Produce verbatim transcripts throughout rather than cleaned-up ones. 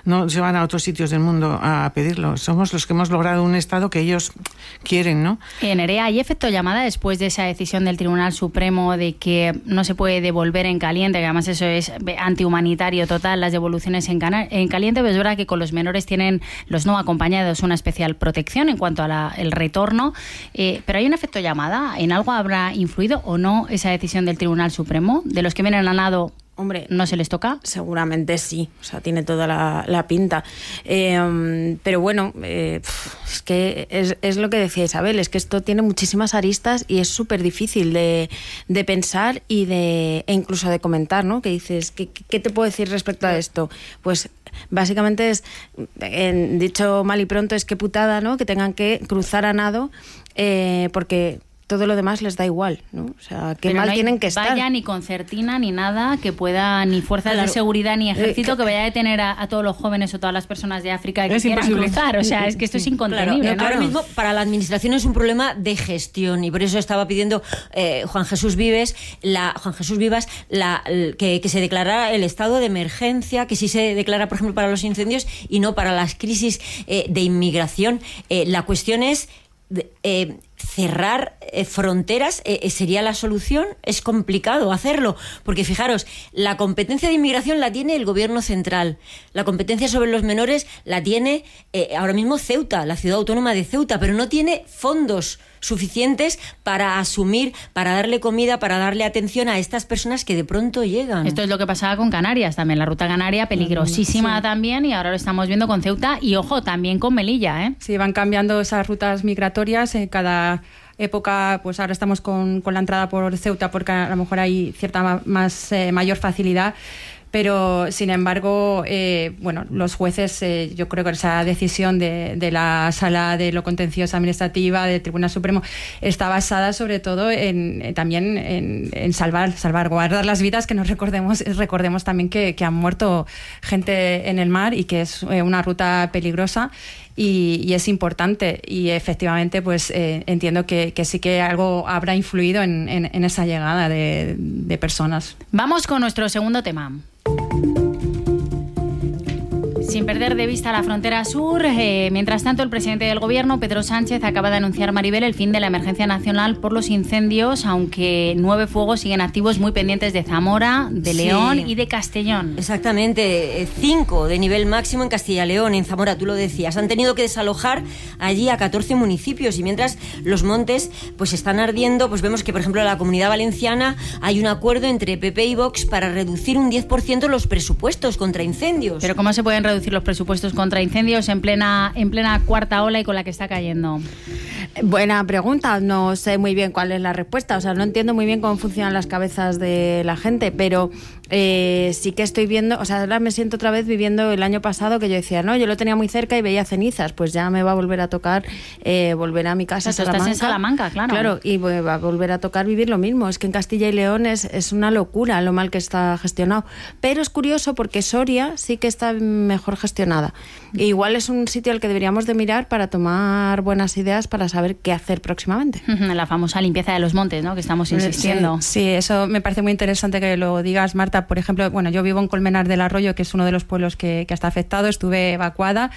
no se van a otros sitios del mundo a pedirlo. Somos los que hemos logrado un Estado que ellos quieren, ¿no? Eh, Nerea, ¿hay efecto llamada después de esa decisión del Tribunal Supremo de que no se puede devolver en caliente, que además eso es antihumanitario total, las devoluciones en, cana- en caliente? Pues es verdad que con los menores tienen los no acompañados una especial protección en cuanto al retorno, eh, pero ¿hay un efecto llamada? ¿En algo habrá influido o no esa decisión del Tribunal Supremo? ¿De los que vienen a nado Hombre, no se les toca? Seguramente sí, o sea, tiene toda la, la pinta. Eh, pero bueno, eh, es que es, es lo que decía Isabel, es que esto tiene muchísimas aristas y es súper difícil de, de pensar y de e incluso de comentar, ¿no? Que dices, ¿qué, qué te puedo decir respecto a esto? Pues básicamente es, en, dicho mal y pronto, es que putada, ¿no? Que tengan que cruzar a nado eh, porque todo lo demás les da igual, ¿no? O sea, qué Pero mal no hay tienen que estar. vaya ni concertina ni nada que pueda, ni fuerzas Claro. de seguridad ni ejército Eh, que, que vaya a detener a, a todos los jóvenes o todas las personas de África que es quieran imposible. cruzar. O sea, es que esto es incontenible, Claro, ¿no? ahora mismo para la administración es un problema de gestión y por eso estaba pidiendo eh, Juan Jesús Vives, la, Juan Jesús Vivas, la, que, que se declarara el estado de emergencia, que sí se declara, por ejemplo, para los incendios y no para las crisis eh, de inmigración. Eh, la cuestión es Eh, cerrar eh, fronteras eh, sería la solución. Es complicado hacerlo porque fijaros, la competencia de inmigración la tiene el gobierno central, la competencia sobre los menores la tiene eh, ahora mismo Ceuta, la ciudad autónoma de Ceuta, pero no tiene fondos suficientes para asumir, para darle comida, para darle atención a estas personas que de pronto llegan. Esto es lo que pasaba con Canarias también, la ruta canaria peligrosísima, sí, también, y ahora lo estamos viendo con Ceuta y, ojo, también con Melilla, ¿eh? Sí, van cambiando esas rutas migratorias en cada época. Pues ahora estamos con, con la entrada por Ceuta porque a lo mejor hay cierta más eh, mayor facilidad. Pero, sin embargo, eh, bueno, los jueces, eh, yo creo que esa decisión de, de la Sala de lo Contencioso Administrativa del Tribunal Supremo está basada sobre todo en, eh, también en, en salvar, salvaguardar las vidas, que nos recordemos, recordemos también que, que han muerto gente en el mar y que es eh, una ruta peligrosa. Y, y es importante y efectivamente pues eh, entiendo que, que sí que algo habrá influido en, en, en esa llegada de, de personas. Vamos con nuestro segundo tema. Sin perder de vista la frontera sur, eh, mientras tanto el presidente del gobierno, Pedro Sánchez, acaba de anunciar, Maribel, el fin de la emergencia nacional por los incendios, aunque nueve fuegos siguen activos muy pendientes de Zamora, de León, sí, y de Castellón. Exactamente, cinco de nivel máximo en Castilla y León, en Zamora, tú lo decías. Han tenido que desalojar allí a catorce municipios y mientras los montes pues están ardiendo, pues vemos que, por ejemplo, en la Comunidad Valenciana hay un acuerdo entre P P y Vox para reducir un diez por ciento los presupuestos contra incendios. ¿Pero cómo se pueden reducir los presupuestos contra incendios en plena en plena cuarta ola y con la que está cayendo? Buena pregunta, no sé muy bien cuál es la respuesta, o sea, no entiendo muy bien cómo funcionan las cabezas de la gente, pero eh, sí que estoy viendo, o sea, ahora me siento otra vez viviendo el año pasado que yo decía, no, yo lo tenía muy cerca y veía cenizas, pues ya me va a volver a tocar eh, volver a mi casa, Eso, Salamanca. Estás en Salamanca, claro. Claro, y va a volver a tocar vivir lo mismo, es que en Castilla y León es, es una locura lo mal que está gestionado, pero es curioso porque Soria sí que está mejor gestionada. E igual es un sitio al que deberíamos de mirar para tomar buenas ideas para saber qué hacer próximamente. La famosa limpieza de los montes, ¿no? Que estamos insistiendo. Sí, sí, eso me parece muy interesante que lo digas, Marta. Por ejemplo, bueno, yo vivo en Colmenar del Arroyo, que es uno de los pueblos que, que está afectado. Estuve evacuada.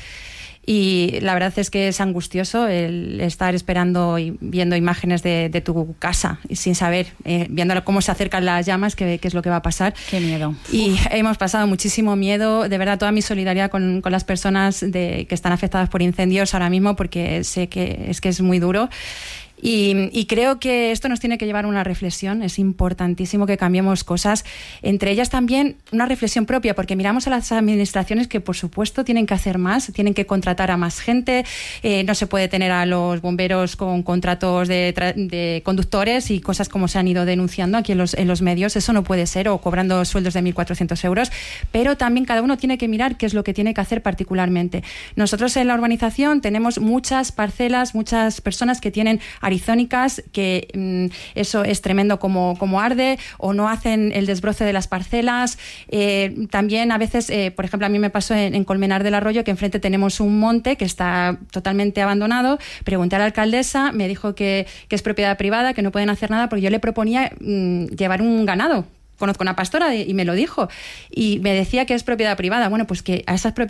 Y la verdad es que es angustioso el estar esperando y viendo imágenes de, de tu casa y sin saber, eh, viendo cómo se acercan las llamas, qué es lo que va a pasar. Qué miedo. Y Uf. hemos pasado muchísimo miedo. De verdad, toda mi solidaridad con, con las personas de, que están afectadas por incendios ahora mismo, porque sé que es que es muy duro. Y, y creo que esto nos tiene que llevar a una reflexión. Es importantísimo que cambiemos cosas, entre ellas también una reflexión propia, porque miramos a las administraciones que por supuesto tienen que hacer más, tienen que contratar a más gente, eh, no se puede tener a los bomberos con contratos de, de conductores y cosas como se han ido denunciando aquí en los, en los medios. Eso no puede ser, o cobrando sueldos de mil cuatrocientos euros, pero también cada uno tiene que mirar qué es lo que tiene que hacer particularmente. Nosotros en la urbanización tenemos muchas parcelas, muchas personas que tienen arizónicas, que mmm, eso es tremendo como, como arde, o no hacen el desbroce de las parcelas. Eh, también a veces, eh, por ejemplo, a mí me pasó en, en Colmenar del Arroyo, que enfrente tenemos un monte que está totalmente abandonado. Pregunté a la alcaldesa, me dijo que, que es propiedad privada, que no pueden hacer nada, porque yo le proponía mmm, llevar un ganado. Conozco una pastora y me lo dijo, y me decía que es propiedad privada. Bueno, pues que a esas propiedades